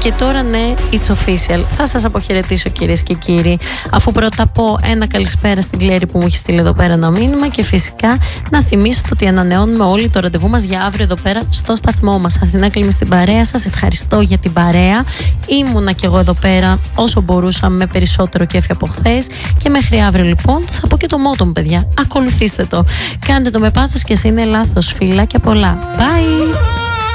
Και τώρα ναι, it's official. Θα σας αποχαιρετήσω κυρίες και κύριοι, αφού πρώτα πω ένα καλησπέρα στην Κλέρη που μου έχει στείλει εδώ πέρα ένα μήνυμα, και φυσικά να θυμίσω ότι ανανεώνουμε όλοι το ραντεβού μας για αύριο εδώ πέρα στο σταθμό μας. Αθηνά Κλίμη στην παρέα σας. Ευχαριστώ για την παρέα. Ήμουνα κι εγώ εδώ πέρα όσο μπορούσα, με περισσότερο κέφι από χθες. Και μέχρι αύριο λοιπόν θα πω και το μότο μου, παιδιά. Ακολουθήστε το. Κάντε το με πάθος και σε είναι λάθος. Φιλάκια πολλά. Bye!